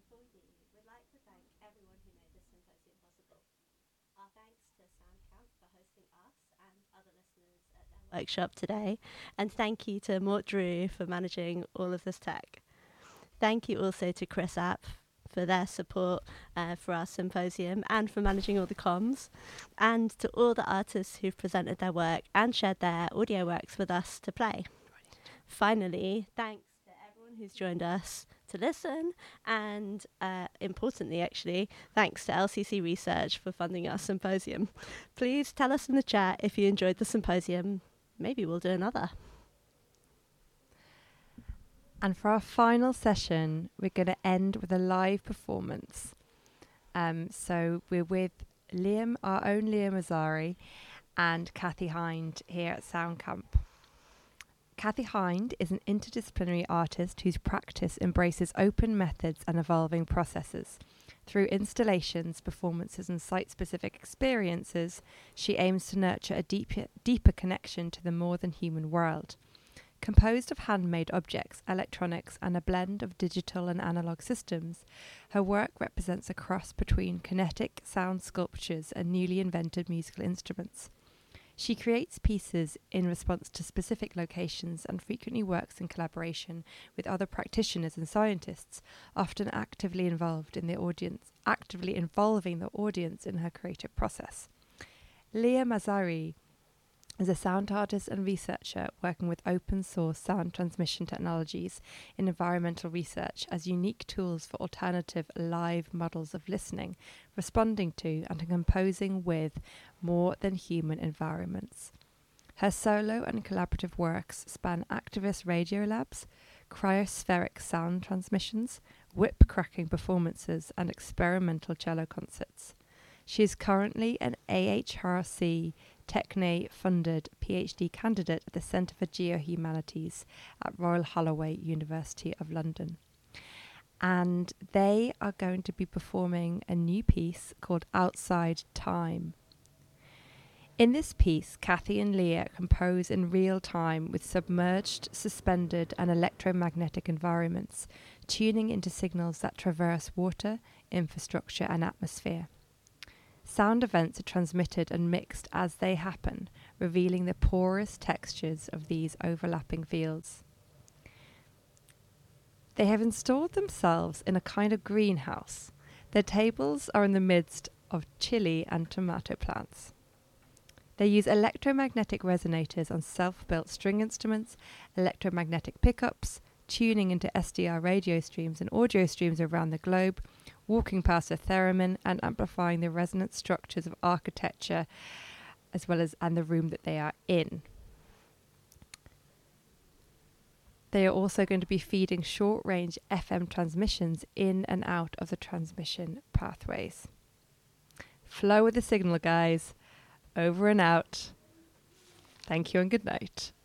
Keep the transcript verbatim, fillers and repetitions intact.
before you, we'd like to thank everyone who made this symposium possible. Our thanks to SoundCamp for hosting us and other listeners at their workshop today. And thank you to Mort Drew for managing all of this tech. Thank you also to Chris App for their support uh, for our symposium and for managing all the comms, and to all the artists who've presented their work and shared their audio works with us to play. Finally, thanks to everyone who's joined us to listen, and uh, importantly, actually, thanks to L C C Research for funding our symposium. Please tell us in the chat if you enjoyed the symposium. Maybe we'll do another. And for our final session, we're going to end with a live performance. Um, so we're with Liam, our own Liam Azari, and Kathy Hind here at SoundCamp. Kathy Hind is an interdisciplinary artist whose practice embraces open methods and evolving processes. Through installations, performances, and site-specific experiences, she aims to nurture a deeper, deeper connection to the more than human world. Composed of handmade objects, electronics, and a blend of digital and analog systems, her work represents a cross between kinetic sound sculptures and newly invented musical instruments. She creates pieces in response to specific locations and frequently works in collaboration with other practitioners and scientists, often actively involved in the audience, actively involving the audience in her creative process. Leah Mazzari is a sound artist and researcher working with open source sound transmission technologies in environmental research as unique tools for alternative live models of listening, responding to and composing with more than human environments. Her solo and collaborative works span activist radio labs, cryospheric sound transmissions, whip cracking performances, and experimental cello concerts. She is currently an A H R C Techne-funded PhD candidate at the Centre for Geohumanities at Royal Holloway, University of London. And they are going to be performing a new piece called Outside Time. In this piece, Kathy and Leah compose in real time with submerged, suspended, and electromagnetic environments, tuning into signals that traverse water, infrastructure, and atmosphere. Sound events are transmitted and mixed as they happen, revealing the porous textures of these overlapping fields. They have installed themselves in a kind of greenhouse. Their tables are in the midst of chili and tomato plants. They use electromagnetic resonators on self-built string instruments, electromagnetic pickups, tuning into S D R radio streams and audio streams around the globe, walking past a theremin and amplifying the resonant structures of architecture as well as and the room that they are in. They are also going to be feeding short-range F M transmissions in and out of the transmission pathways. Flow with the signal, guys. Over and out. Thank you and good night.